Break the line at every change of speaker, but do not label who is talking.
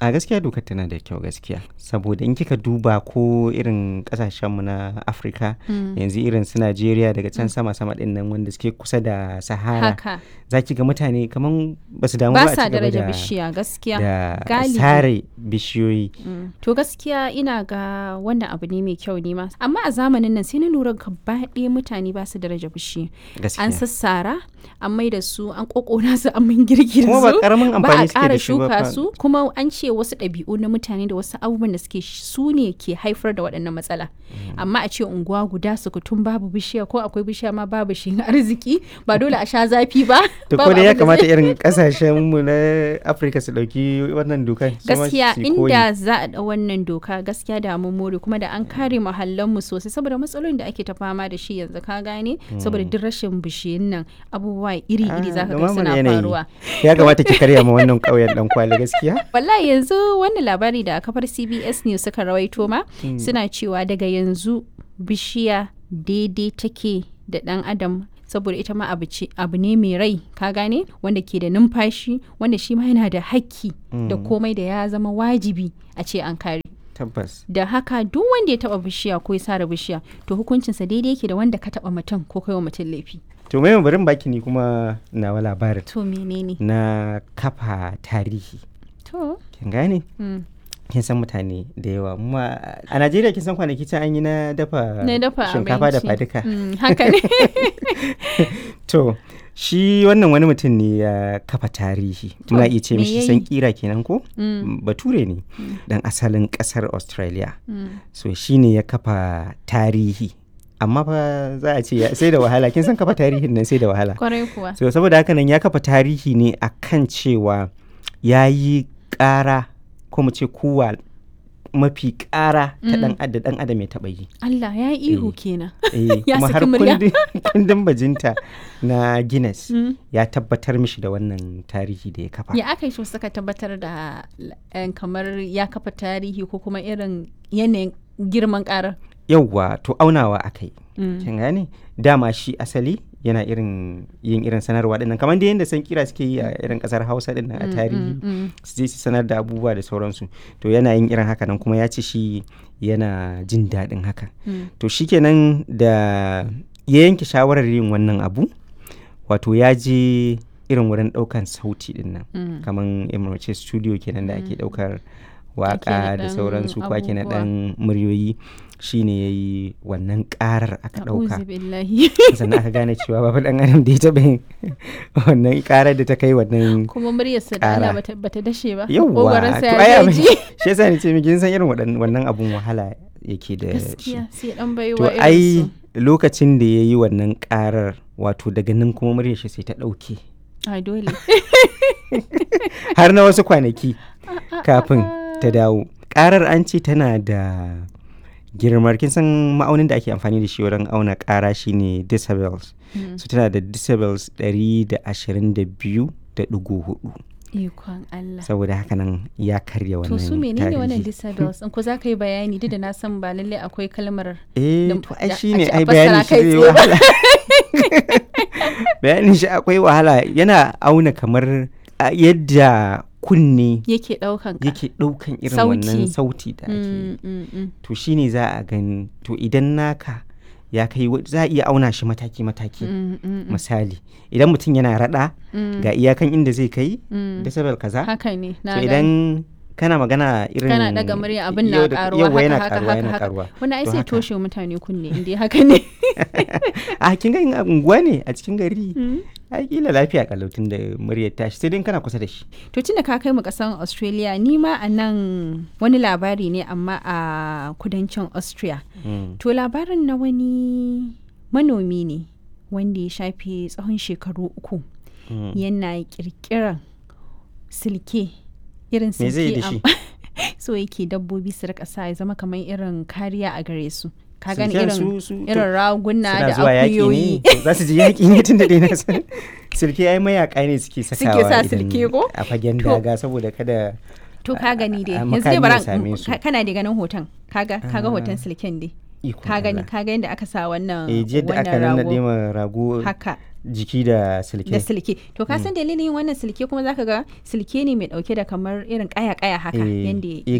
A gaskiya dokar tana da kyau gaskiya, saboda in kika duba ko irin kasashenmu na Afirka yanzu irin su Najeriya daga can sama-sama ɗin nan wanda suke kusa da Sahara,
haka
za ki ga mutane kaman ba su damu
ba
ba a
sa
ci gaba
daraja
da
bishiya gaskiya
da sare bishiyoyi.
to gaskiya ina ga wannan abu ne mai kyau ne ma, amma a zamanin nan sai na lura gaba ɗaya mutane ba su daraja bishiya,
Gaskiya.
an sassara an mai da su an kokona su an min girgir
Kuma ba
su
ƙaramin
ba a
amfani suke
ƙara
da shi ba
shuka
fa.
su, kuma an ce wasu ɗabi'u na mutane da wasu abubuwan da suke su ne ke haifar da waɗannan matsala, amma a ce unguwa guda sukutun babu bishiya ko akwai bishiya ma babu shi arziki ba dole a sha zafi ba.
To ko
babu
da ya
abin da
kamata
zai-
irin kasashenmu na Afirka su ɗauki wannan dokar. su ma
gaskiya
su yi koyi.
inda za a ɗau wannan doka gaskiya da mun more kuma da an kare mu sosai, saboda matsalolin da ake ta fama da shi yanzu ka gane, saboda duk rashin bishiyun nan abubuwa iri-iri
Ah,
zaka ga
dumamar
suna
yanayi.
faruwa.
Ya kamata ki karya ma wannan ƙauyen ɗan kwali gaskiya.
Wallahi yanzu wannan labari da kafar CBS News suka rawaito ma suna cewa daga yanzu bishiya daidai take da ɗan adam, saboda ita ma abu ne mai rai ka gane, wanda ke da numfashi, wanda shi ma yana da hakki da komai da ya zama wajibi a ce an kare.
Tabbas.
Da haka duk wanda ya taba bishiya ko ya sare bishiya to hukuncinsa daidai yake da wanda ka taba mutum ko kai wa mutum laifi.
To mai barin baki ni kuma nawa labarin
To menene?
na kafa tarihi.
To
Kin gane?
mm.
Kin san mutane da yawa. Amma a Najeriya kin san kwanaki can an yi na dafa
Na dafa
shinkafa da
abinci.
faduka.
Haka ne.
To shi wannan wani mutum ne ya kafa tarihi. Muna iya ce
me
mishi
yayi?
san kira kenan ko?
Mm.
Bature ne dan asalin kasar Australia.
Mm.
So shi ne ya kafa tarihi. Amma fa za a ce sai da wahala. Kin san kafa tarihin nan sai da wahala.
Kwarai kuwa.
So saboda haka nan ya kafa tarihi ne akan cewa ya yi ƙara ko mu ce kuwa mafi ƙara ta ɗan adam ya taɓa yi.
Allah ya yi ihu kenan. Ya
Kuma har
saki murya.
kundin bajinta na Guinness
Mm.
ya tabbatar mishi da wannan tarihi da ya kafa.
Ya aka yi shi suka tabbatar da kamar ya kafa tarihi ko kuma irin yanayin girman karar.
Yauwa to aunawa aka yi.
Mm.
Kin gane? Dama shi asali yana yin irin sanarwa dinnan kamar da yadda san kira suke yi a irin kasar Hausa dinnan a tarihi su je su sanar da abubuwa da sauransu, to yana yin irin haka nan kuma ya ce shi yana jin daɗin haka. To shikenan da ya yanke shawarar yin wannan abu, wato ya je irin wurin ɗaukan sauti dinnan kamar emirce studio kenan da ake ɗaukar waka da
naɗan
sauransu ko ake
abubuwa.
naɗan muryoyi, shine ya yi wannan ƙarar aka ɗauka.
A'udhu billahi.
Sannan aka gane cewa babu ɗan adam da ya taɓa yin wannan ƙarar da ta kai wannan.
Kuma muryarsa da Allah
Ƙara.
bata dashe ba.
Yawwa
Ƙoƙarinsa
to
ya
ai abin
ji.
shi yasa ni ce miki kin san irin wannan abun wahala yake da shi.
Gaskiya sai dan baiwa
To
irin
ai
su.
lokacin da ya yi wannan ƙarar wato daga nan kuma muryar shi sai ta ɗauke
Ai dole.
har na wasu kwanaki kafin ta dawo. Ƙarar an ce tana da girmar, kin san ma'aunin da ake amfani da shi wurin auna ƙara shine decibels. So tana da decibels 122.4.
Ikon Allah.
Saboda haka nan ya karya wannan
To su menene wannan
tarihi.
disabilities? In ko za ka yi bayani duk da na san ba lallai akwai kalmar
Eh
da-
to ai
da
shi ne
a ce a
ai
fassara
bayanin shi
kai
zai
tsaye.
wahala. Bayanin shi akwai wahala, yana auna kamar yadda kunne
yake daukan ka.
yake ɗaukan irin
Sauti.
wannan sauti da ake yi. To shi ne za a gani, to idan naka ya kai za a iya auna shi mataki-mataki. Misali idan mutum yana raɗa ga iyakan inda zai kai decibel kaza.
Haka ne
To
na gani.
idan kana magana irin
Kana daga murya abin na
yau da-
karuwa
yauwa yana
haka
karuwa
haka
yana
haka.
karuwa.
Wani ai
To
sai
haka.
toshe mutane kunne inda haka ne.
A kin ga in a unguwa ne a cikin gari ai kila lafiya kalautin da muryar tashi sai dai kana kusa da shi.
To tunda ka kai mu kasan Australia, ni ma a nan wani labari ne amma a kudancin Austria. To labarin na wani manomi ne wanda ya shafe tsawon shekaru 3 yana kirkiran silke, irin
Me zai yi da
silke
shi?
so yake dabbobi su rika sa ya zama kamar irin kariya a gare su. Ka gani
Silken
irin
su-
irin raguna
Suna
da
zuwa yaƙi
akuyoyi.
ne to za su je yaƙi ne tun da dai na san silke ai mayaka ne suke sakawa
sa
idan
silke ko?
a fagen
To-
daga saboda kada
To ka gani dai.
a
Yanzu dai
makami
bara
ya same su.
kana da ganin hoton. Kaga hoton silken dai.
Ikon
ka gani
Allah.
ka ga yadda aka sa wannan
jiya da aka
wannan
nannaɗe
rago
ma rago
haka
jiki da silke.
da silke. To ka san dalilin yin wannan silke kuma zaka ga silke ne mai dauke da kamar irin kaya-kaya haka yanda